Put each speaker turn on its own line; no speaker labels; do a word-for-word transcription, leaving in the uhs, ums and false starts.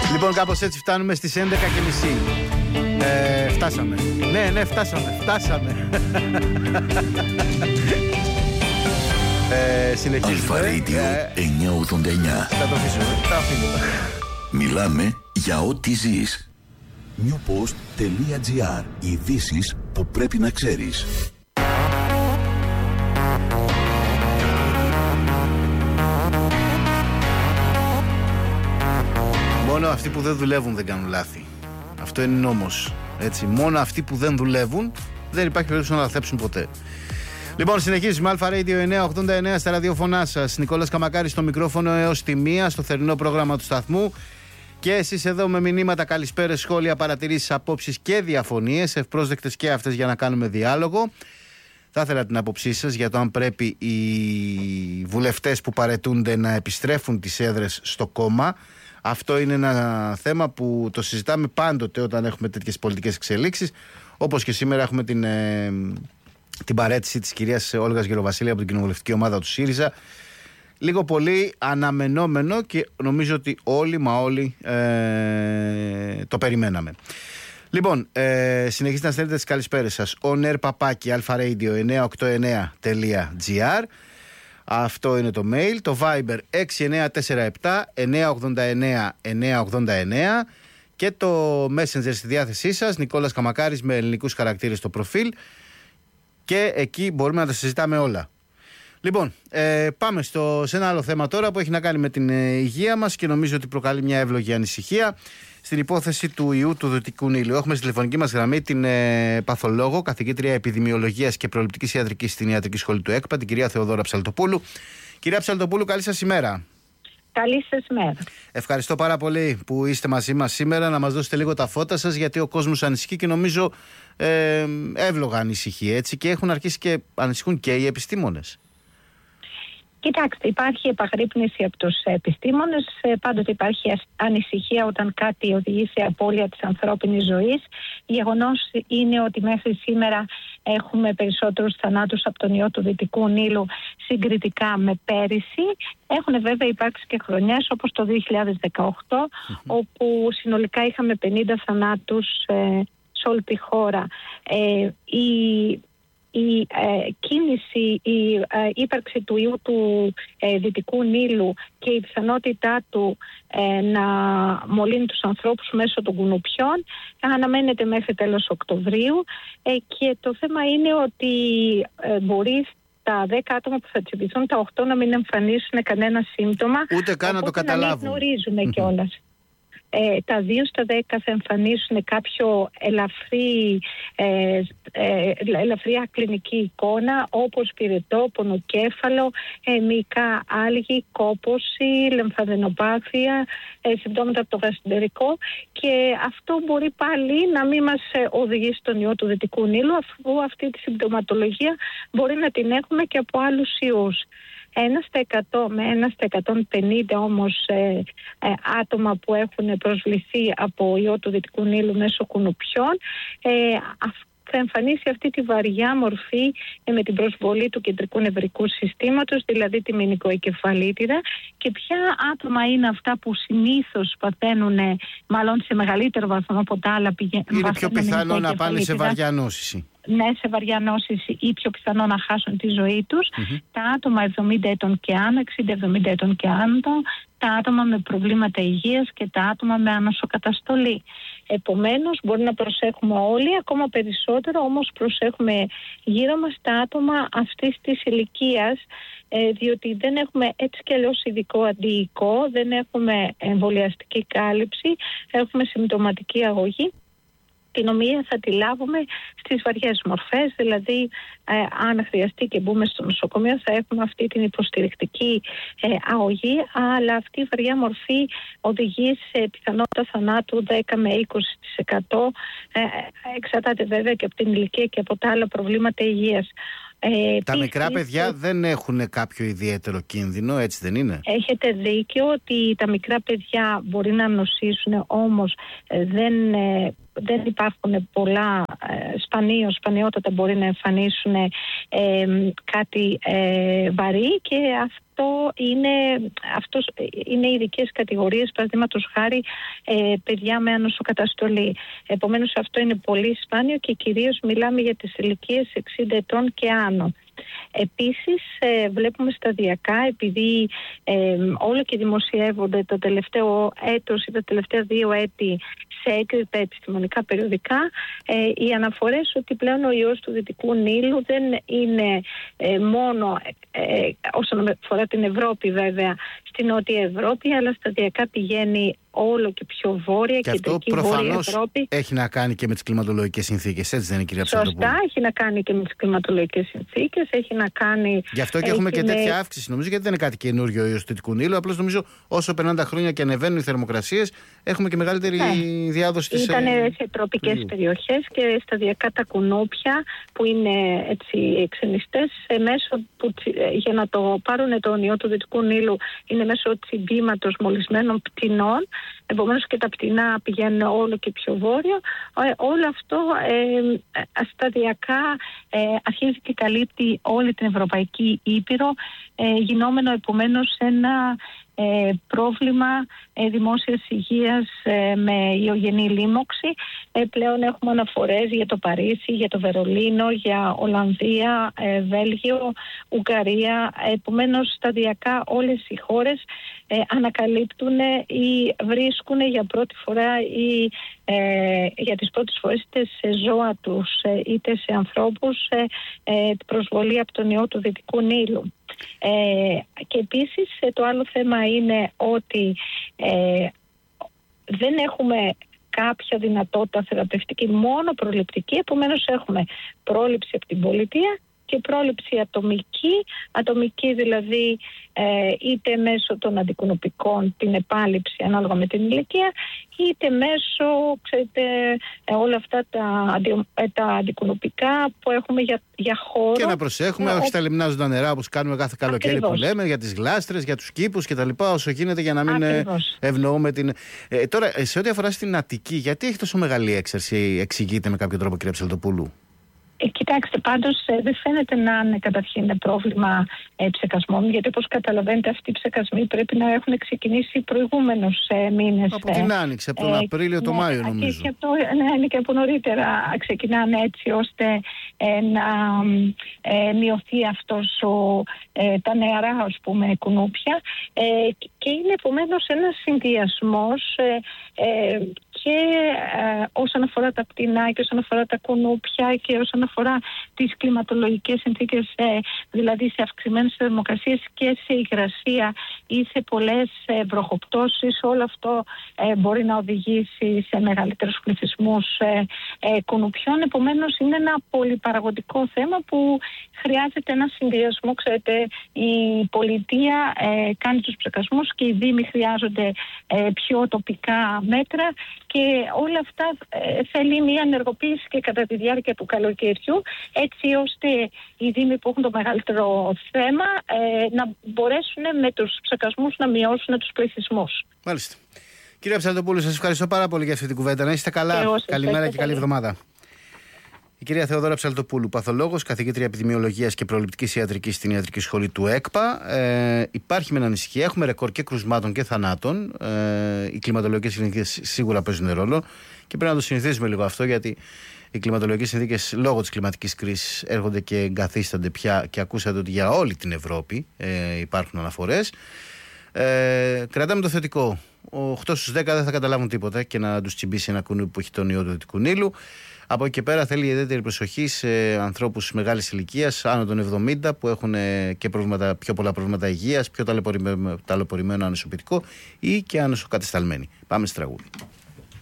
Λοιπόν, κάπως έτσι φτάνουμε στις έντεκα και μισή. Ε, φτάσαμε. Ναι, ναι, φτάσαμε. Φτάσαμε. ε, συνεχίζουμε.
Αλφα Radio
ε,
εννιακόσια ογδόντα εννιά.
Θα το αφήσουμε. Τα αφήνουμε.
Μιλάμε για ό,τι ζεις. newpost τελεία gr. Ειδήσεις που πρέπει να ξέρεις.
Μόνο αυτοί που δεν δουλεύουν δεν κάνουν λάθη. Αυτό είναι νόμος. Έτσι. Μόνο αυτοί που δεν δουλεύουν δεν υπάρχει περίπτωση να λαθέψουν ποτέ. Λοιπόν, συνεχίζουμε. Αλφα Radio εννιακόσια ογδόντα εννιά στα ραδιοφωνά σας. Νικόλας Καμακάρης στο μικρόφωνο έως τη μία στο θερινό πρόγραμμα του σταθμού. Και εσείς εδώ με μηνύματα, καλησπέρες, σχόλια, παρατηρήσεις, απόψεις και διαφωνίες, ευπρόσδεκτες και αυτές για να κάνουμε διάλογο. Θα ήθελα την άποψή σας για το αν πρέπει οι βουλευτές που παραιτούνται να επιστρέφουν τις έδρες στο κόμμα. Αυτό είναι ένα θέμα που το συζητάμε πάντοτε όταν έχουμε τέτοιες πολιτικές εξελίξεις. Όπως και σήμερα έχουμε την, ε, την παραίτηση της κυρίας Όλγας Γεροβασίλη από την κοινοβουλευτική ομάδα του ΣΥΡΙΖΑ. Λίγο πολύ αναμενόμενο και νομίζω ότι όλοι μα όλοι ε, το περιμέναμε. Λοιπόν, ε, συνεχίστε να στέλνετε τις καλησπέρες σας. On air παπάκι alfaradio εννιακόσια ογδόντα εννιά τελεία gr. Αυτό είναι το mail. Το Viber έξι εννιά τέσσερα επτά εννιακόσια ογδόντα εννιά εννιακόσια ογδόντα εννιά. Και το Messenger στη διάθεσή σας, Νικόλας Καμακάρης με ελληνικούς χαρακτήρες στο προφίλ. Και εκεί μπορούμε να τα συζητάμε όλα. Λοιπόν, ε, πάμε στο, σε ένα άλλο θέμα τώρα που έχει να κάνει με την ε, υγεία μας και νομίζω ότι προκαλεί μια εύλογη ανησυχία. Στην υπόθεση του ιού του Δυτικού Νείλου. Έχουμε στη τηλεφωνική μας γραμμή την ε, παθολόγο, καθηγήτρια επιδημιολογίας και προληπτικής ιατρικής στην Ιατρική Σχολή του ΕΚΠΑ, την κυρία Θεοδόρα Ψαλτοπούλου. Κυρία Ψαλτοπούλου, καλή σας ημέρα.
Καλή σας μέρα.
Ευχαριστώ πάρα πολύ που είστε μαζί μας σήμερα, να μας δώσετε λίγο τα φώτα σας, γιατί ο κόσμος ανησυχεί και νομίζω ε, εύλογα ανησυχεί, έτσι, και έχουν αρχίσει και ανησυχούν και οι επιστήμονες.
Κοιτάξτε, υπάρχει επαγρύπνηση από τους επιστήμονες, πάντοτε υπάρχει ανησυχία όταν κάτι οδηγεί σε απώλεια της ανθρώπινης ζωής. Γεγονός είναι ότι μέχρι σήμερα έχουμε περισσότερους θανάτους από τον ιό του Δυτικού Νείλου συγκριτικά με πέρυσι. Έχουν βέβαια υπάρξει και χρονιές όπως το δύο χιλιάδες δεκαοκτώ, mm-hmm. όπου συνολικά είχαμε πενήντα θανάτους ε, σε όλη τη χώρα. Ε, η Η ε, κίνηση, η ε, ύπαρξη του ιού του ε, Δυτικού Νείλου και η πιθανότητά του ε, να μολύνει τους ανθρώπους μέσω των κουνουπιών αναμένεται μέχρι τέλος Οκτωβρίου ε, και το θέμα είναι ότι ε, μπορεί τα δέκα άτομα που θα τσιμπηθούν, τα οκτώ να μην εμφανίσουν κανένα σύμπτωμα.
Ούτε καν να το καταλάβουν.
Να μην γνωρίζουν κιόλας. Ε, τα δύο στα δέκα θα εμφανίσουν κάποιο ελαφρύ, ε, ε, ελαφριά κλινική εικόνα, όπως πυρετό, πονοκέφαλο, ε, μυϊκά άλγη, κόπωση, λεμφαδενοπάθεια, ε, συμπτώματα από το γαστρεντερικό, και αυτό μπορεί πάλι να μην μας οδηγεί στον ιό του Δυτικού Νείλου, αφού αυτή τη συμπτωματολογία μπορεί να την έχουμε και από άλλους ιούς. Ένα στα εκατό με ένα στα εκατόν πενήντα όμως ε, ε, άτομα που έχουν προσβληθεί από ιό του Δυτικού Νείλου μέσω κουνουπιών ε, θα εμφανίσει αυτή τη βαριά μορφή ε, με την προσβολή του κεντρικού νευρικού συστήματος, δηλαδή τη μηνικοεγκεφαλίτιδα. Και ποια άτομα είναι αυτά που συνήθως παθαίνουν, ε, μάλλον σε μεγαλύτερο βαθμό από τα άλλα πηγαίνουν?
Είναι πιο πιθανό να πάνε σε βαριά νόσηση.
Ναι, σε βαριά νόσηση ή πιο πιθανό να χάσουν τη ζωή τους. Mm-hmm. Τα άτομα εβδομήντα ετών και άνω, εξήντα εβδομήντα ετών και άνω, τα άτομα με προβλήματα υγείας και τα άτομα με ανοσοκαταστολή. Επομένως, μπορεί να προσέχουμε όλοι, ακόμα περισσότερο όμως προσέχουμε γύρω μας τα άτομα αυτής της ηλικίας, ε, διότι δεν έχουμε έτσι κι αλλιώς ειδικό αντιοικό, δεν έχουμε εμβολιαστική κάλυψη, έχουμε συμπτωματική αγωγή. Την οποία θα τη λάβουμε στις βαριές μορφές, δηλαδή ε, αν χρειαστεί και μπούμε στο νοσοκομείο θα έχουμε αυτή την υποστηρικτική ε, αγωγή, αλλά αυτή η βαριά μορφή οδηγεί σε πιθανότητα θανάτου δέκα με είκοσι τοις εκατό, ε, εξαρτάται βέβαια και από την ηλικία και από τα άλλα προβλήματα υγείας. Ε,
τα μικρά παιδιά δεν έχουν κάποιο ιδιαίτερο κίνδυνο, έτσι δεν είναι?
Έχετε δίκιο ότι τα μικρά παιδιά μπορεί να νοσήσουν, όμως ε, δεν, ε, δεν υπάρχουν πολλά, ε, σπανίως, σπανιότατα μπορεί να εμφανίσουν ε, κάτι ε, βαρύ, και αυτό είναι, αυτός είναι ειδικές κατηγορίες, παραδείγματος χάρη ε, παιδιά με ανοσοκαταστολή. Επομένως αυτό είναι πολύ σπάνιο και κυρίως μιλάμε για τις ηλικίες εξήντα ετών και άνω. Επίσης ε, βλέπουμε σταδιακά, επειδή ε, όλο και δημοσιεύονται το τελευταίο έτος ή τα τελευταία δύο έτη σε έγκριτα επιστημονικά περιοδικά, ε, οι αναφορές ότι πλέον ο ιός του Δυτικού Νείλου δεν είναι ε, μόνο ε, όσον αφορά την Ευρώπη, βέβαια, στην Νότια Ευρώπη, αλλά σταδιακά πηγαίνει όλο και πιο βόρεια,
και
κεντρική
αυτό
βόρεια
προφανώς
Ευρώπη.
Έχει να κάνει και με τις κλιματολογικές συνθήκες, έτσι δεν είναι, κυρία Ψαλτοπούλου?
Σωστά, έχει να κάνει και με τις κλιματολογικές συνθήκες, έχει να κάνει.
Γι' αυτό και έχουμε και με... τέτοια αύξηση, νομίζω, γιατί δεν είναι κάτι καινούριο ο ιός του Δυτικού Νείλου. Απλώς νομίζω όσο περνάνε τα χρόνια και ανεβαίνουν οι θερμοκρασίες, έχουμε και μεγαλύτερη ναι. διάδοση της.
Ήταν σε τροπικές περιοχές και σταδιακά τα κουνούπια, που είναι έτσι εξενιστές, μέσω που, για να το πάρουν τον ιό του Δυτικού Νείλου, είναι μέσω τσιμπήματος μολυσμένων πτηνών. Επομένως και τα πτηνά πηγαίνουν όλο και πιο βόρειο. Ε, όλο αυτό ε, σταδιακά ε, αρχίζει και καλύπτει όλη την Ευρωπαϊκή Ήπειρο, ε, γινόμενο επομένως ένα ε, πρόβλημα ε, δημόσιας υγείας ε, με ιογενή λίμωξη. Ε, πλέον έχουμε αναφορές για το Παρίσι, για το Βερολίνο, για Ολλανδία, ε, Βέλγιο, Ουγγαρία. Επομένως σταδιακά όλες οι χώρες ε, ανακαλύπτουν ή βρίσκουν για πρώτη φορά ή ε, για τις πρώτες φορές είτε σε ζώα τους ε, είτε σε ανθρώπους ε, ε, προσβολή από τον ιό του Δυτικού Νείλου. Ε, και επίσης το άλλο θέμα είναι ότι ε, δεν έχουμε κάποια δυνατότητα θεραπευτική, μόνο προληπτική. Επομένως έχουμε πρόληψη από την πολιτεία και πρόληψη ατομική, ατομική δηλαδή ε, είτε μέσω των αντικουνοπικών, την επάλυψη ανάλογα με την ηλικία, είτε μέσω, ξέρετε, ε, όλα αυτά τα, αντι, ε, τα αντικουνοπικά που έχουμε για, για χώρο.
Και να προσέχουμε, ε, όχι στα λιμνάζοντα νερά όπως κάνουμε κάθε καλοκαίρι. Ακριβώς. Που λέμε, για τις γλάστρες, για τους κήπους κτλ. Όσο γίνεται, για να μην Ακριβώς. ευνοούμε την... Ε, τώρα, σε ό,τι αφορά στην Αττική, γιατί έχει τόσο μεγάλη έξαρση, εξηγείται με κάποιο τρόπο, κυρία Ψαλτοπούλου?
Ε, κοιτάξτε, πάντως ε, δεν φαίνεται να είναι καταρχήν πρόβλημα ε, ψεκασμών, γιατί όπως καταλαβαίνετε αυτοί οι ψεκασμοί πρέπει να έχουν ξεκινήσει προηγούμενους ε, μήνες.
Από την Άνοιξη, από τον ε, Απρίλιο, τον ναι, Μάιο νομίζω. Και από,
ναι, είναι και από νωρίτερα ξεκινάνε έτσι ώστε ε, να ε, μειωθεί αυτός ο, ε, τα νεαρά, ας πούμε, κουνούπια, ε, και είναι επομένως ένας συνδυασμός ε, ε, και ε, όσον αφορά τα πτηνά και όσον αφορά τα κουνούπια και όσον αφορά τις κλιματολογικές συνθήκες, ε, δηλαδή σε αυξημένες θερμοκρασίες και σε υγρασία ή σε πολλές ε, βροχοπτώσεις. Όλο αυτό ε, μπορεί να οδηγήσει σε μεγαλύτερους πληθυσμούς ε, ε, κουνουπιών. Επομένως είναι ένα πολυπαραγωγικό θέμα που χρειάζεται ένα συνδυασμό. Ξέρετε, η πολιτεία ε, κάνει τους ψεκασμούς και οι δήμοι χρειάζονται ε, πιο τοπικά μέτρα, και όλα αυτά ε, θέλει μια ενεργοποίηση και κατά τη διάρκεια του καλοκαιριού, έτσι ώστε οι δήμοι που έχουν το μεγαλύτερο θέμα ε, να μπορέσουν με τους ψεκασμούς να μειώσουν τους πληθυσμούς.
Μάλιστα. Κυρία Ψαλτοπούλου, σας ευχαριστώ πάρα πολύ για αυτή την κουβέντα. Να είστε καλά. Καλημέρα και καλή εβδομάδα. Η κυρία Θεοδόρα Ψαλτοπούλου, παθολόγος, καθηγήτρια επιδημιολογίας και προληπτικής ιατρικής στην Ιατρική Σχολή του ΕΚΠΑ. Ε, υπάρχει με ανησυχία. Έχουμε ρεκόρ και κρουσμάτων και θανάτων. Ε, οι κλιματολογικές συνθήκες σίγουρα παίζουν ρόλο και πρέπει να το συνηθίσουμε λίγο αυτό, γιατί οι κλιματολογικές συνθήκες λόγω της κλιματικής κρίσης έρχονται και εγκαθίστανται πια, και ακούσατε ότι για όλη την Ευρώπη ε, υπάρχουν αναφορές. Ε, κρατάμε το θετικό. οκτώ στους δέκα δεν θα καταλάβουν τίποτα και να τους τσιμπήσει ένα κουνούπι που έχει τον ιό του Δυτικού Νείλου. Από εκεί και πέρα θέλει ιδιαίτερη προσοχή σε ανθρώπους μεγάλης ηλικίας, άνω των εβδομήντα, που έχουν και προβλήματα, πιο πολλά προβλήματα υγείας, πιο ταλαιπωρημένο, ταλαιπωρημένο ανοσοποιητικό ή και ανοσοκατεσταλμένοι. Πάμε στη τραγούδι.